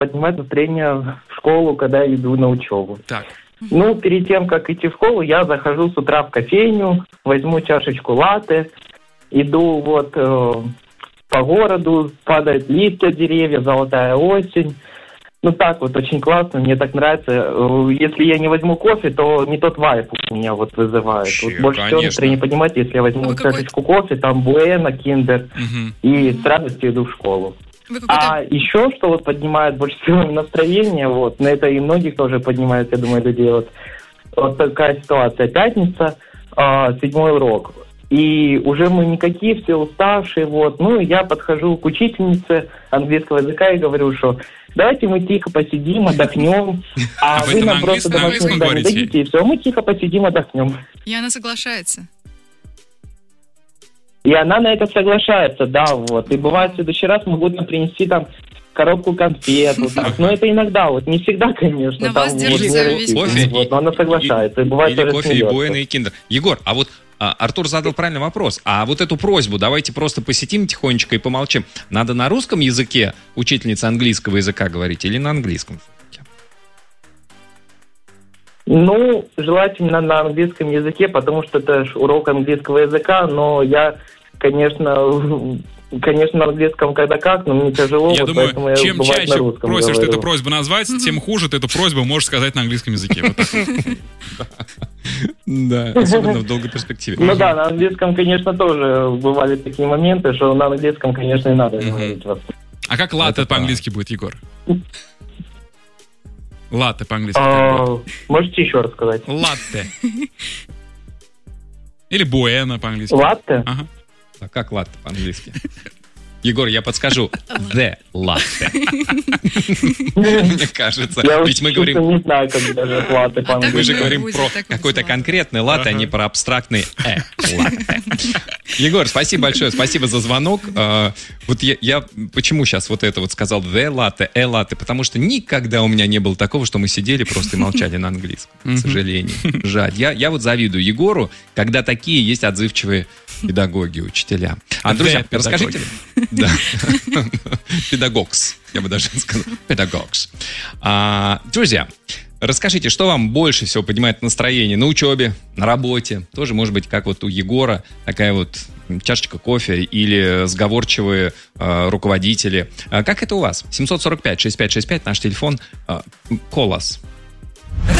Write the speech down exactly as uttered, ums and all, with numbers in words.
поднимать настроение в школу, когда я иду на учебу. Так. Ну, перед тем, как идти в школу, я захожу с утра в кофейню, возьму чашечку латте, иду вот э, по городу, падают листья деревьев, золотая осень. Ну так вот, очень классно, мне так нравится. Если я не возьму кофе, то не тот вайб у меня вот вызывает. Че, вот больше всего настроение поднимать, если я возьму а чашечку какой... кофе, там буэна, киндер, угу. и с радостью иду в школу. А еще, что вот поднимает больше всего настроение, вот, на это и многих тоже поднимает, я думаю, людей, вот, вот такая ситуация. Пятница, э, седьмой урок. И уже мы никакие, все уставшие, вот. Ну, я подхожу к учительнице английского языка и говорю, что давайте мы тихо посидим, отдохнем, а, а вы нам просто домашнее задание дадите, и все, мы тихо посидим, отдохнем. И она соглашается. И она на это соглашается, да, вот. И бывает, в следующий раз могут нам принести там коробку конфет, вот так. Но это иногда, вот не всегда, конечно. На там, вас держится вот, весь кофе, вот, но она соглашается. И, и бывает, или кофе, смеется. и буэна, и киндер. Егор, а вот а, Артур задал правильный вопрос. А вот эту просьбу, давайте просто посидим тихонечко и помолчим. Надо на русском языке учительница английского языка говорить или на английском? Ну, желательно на английском языке, потому что это ж урок английского языка, но я, конечно, конечно, на английском когда как, но мне тяжело, я вот думаю, поэтому я чем бывает чаще на русском просишь говорю. эту просьбу назвать, mm-hmm. тем хуже ты эту просьбу можешь сказать на английском языке. Да, особенно в долгой перспективе. Ну да, на английском, конечно, тоже бывали такие моменты, что на английском, конечно, и надо говорить. А как латте по-английски будет, Егор? Латте по-английски. Можете еще раз сказать? Латте. Или буэна по-английски. Латте? Ага. А как латте по-английски? Егор, я подскажу. The latte. Мне кажется. Ведь мы говорим... не знаю, как даже латте по-английски. Мы же говорим про какой-то конкретный латте, а не про абстрактный э латте. Егор, спасибо большое, спасибо за звонок. Вот я, я почему сейчас вот это вот сказал the latte, э latte, потому что никогда у меня не было такого, что мы сидели просто и молчали на английском, к сожалению. Жаль. Я, я вот завидую Егору, когда такие есть отзывчивые педагоги, учителя. А, друзья, расскажите... Да. Педагогс, я бы даже сказал. Педагогс. А, друзья, расскажите, что вам больше всего поднимает настроение на учебе, на работе? Тоже, может быть, как вот у Егора, такая вот чашечка кофе или сговорчивые э, руководители. А как это у вас? семь сорок пять шестьдесят пять шестьдесят пять, наш телефон. Э, call us.